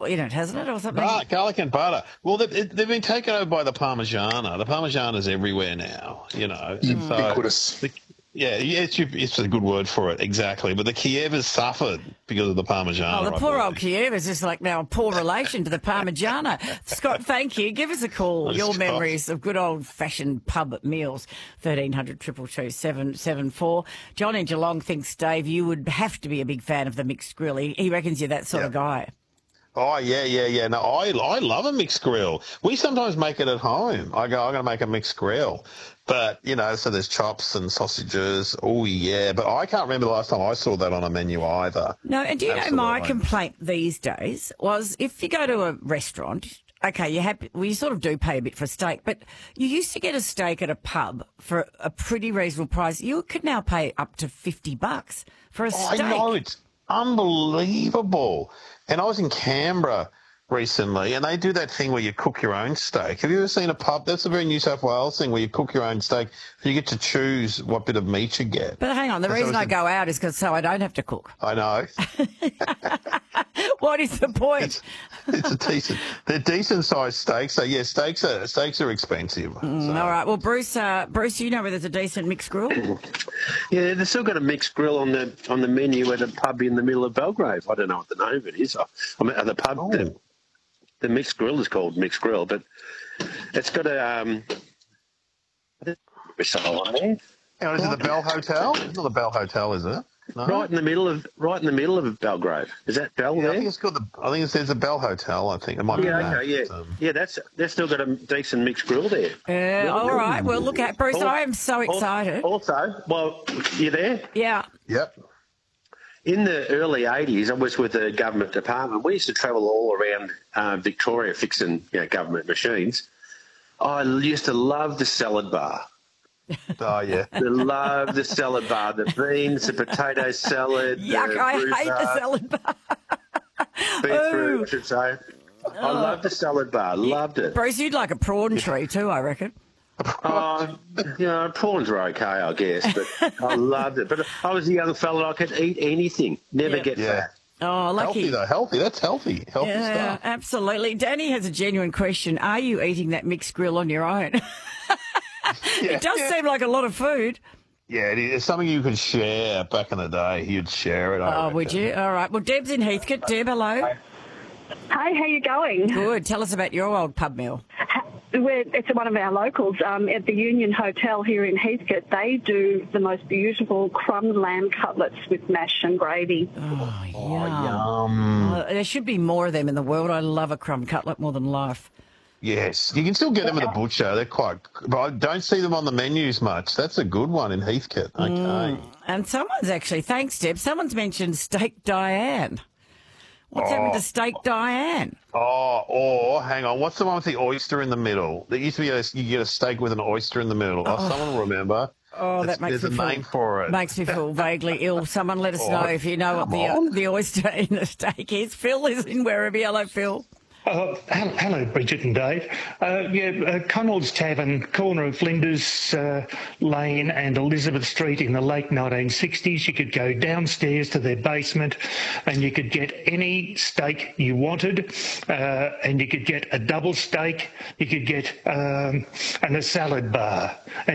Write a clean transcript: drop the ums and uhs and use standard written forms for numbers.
in it, hasn't it, or something? Garlic and butter. Well, they've been taken over by the Parmigiana. The Parmigiana's everywhere now, Ubiquitous. It's a good word for it, exactly. But the Kiev has suffered because of the Parmigiana. Oh, the poor old Kiev is just like now a poor relation to the Parmigiana. Scott, thank you. Give us a call. Your memories of good old-fashioned pub meals, 1300 222 774. John in Geelong thinks, Dave, you would have to be a big fan of the mixed grill. He reckons you're that sort of guy. Oh, yeah. No, I love a mixed grill. We sometimes make it at home. I'm going to make a mixed grill. But, so there's chops and sausages. Oh, yeah. But I can't remember the last time I saw that on a menu either. No, and do you know my complaint these days was if you go to a restaurant, okay, you sort of do pay a bit for a steak, but you used to get a steak at a pub for a pretty reasonable price. You could now pay up to $50 for a steak. I know, it's unbelievable. And I was in Canberra recently, and they do that thing where you cook your own steak. Have you ever seen a pub? That's a very New South Wales thing where you cook your own steak. You get to choose what bit of meat you get. But hang on, the reason I go out is so I don't have to cook. I know. What is the point? They're decent sized steaks. So yeah, steaks are expensive. All right. Well, Bruce, you know where there's a decent mixed grill? Yeah, they've still got a mixed grill on the menu at a pub in the middle of Belgrave. I don't know what the name of it is. I mean, the pub. Oh. The mixed grill is called mixed grill, but it's got a missile on there. Is it the Bell Hotel? It's not the Bell Hotel, is it? No? Right in the middle of Belgrave. Is that Bell there? I think it's called it says the Bell Hotel. I think it might be. Yeah, okay, yeah, that's still got a decent mixed grill there. All right. Well, look at Bruce. I am so excited. Also, well, you there? Yeah. Yep. In the early 80s, I was with the government department. We used to travel all around Victoria fixing government machines. I used to love the salad bar. Oh, yeah. I love the salad bar, the beans, the potato salad. Yuck, I hate the salad bar. Beetroot, I should say. I love the salad bar. Loved it. Bruce, you'd like a prawn tree too, I reckon. Prawns are okay, I guess, but I loved it. But I was a young fella, I could eat anything, never get fat. Oh, lucky. Healthy, though. Healthy. That's healthy. Healthy stuff. Absolutely. Danny has a genuine question. Are you eating that mixed grill on your own? It does seem like a lot of food. Yeah, it's something you could share back in the day. You'd share it. Would you? All right. Well, Deb's in Heathcote. Deb, hello. Hi, how you going? Good. Tell us about your old pub meal. It's one of our locals at the Union Hotel here in Heathcote. They do the most beautiful crumbed lamb cutlets with mash and gravy. Oh, yum. There should be more of them in the world. I love a crumb cutlet more than life. Yes, you can still get them at the butcher. They're quite, but I don't see them on the menus much. That's a good one in Heathcote. Okay. And someone's actually, thanks, Deb, someone's mentioned Steak Diane. What's happened to Steak Diane? Hang on. What's the one with the oyster in the middle? There used to be you get a steak with an oyster in the middle. Someone will remember. That makes me feel, name for it. Makes me feel vaguely ill. Someone let us know if you know what the oyster in the steak is. Phil is in Werribee. Hello, Phil. Hello, Bridget and Dave. Connell's Tavern, corner of Flinders Lane and Elizabeth Street in the late 1960s. You could go downstairs to their basement and you could get any steak you wanted, and you could get a double steak, you could get and a salad bar.